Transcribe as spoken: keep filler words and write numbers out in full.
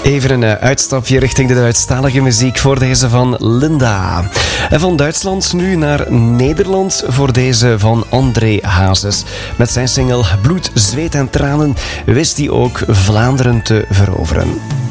Even een uh, uitstapje richting de Duitsstalige muziek voor deze van Linda. En van Duitsland nu naar Nederland voor deze van André Hazes. Met zijn single Bloed, Zweet en Tranen wist hij ook Vlaanderen te veroveren.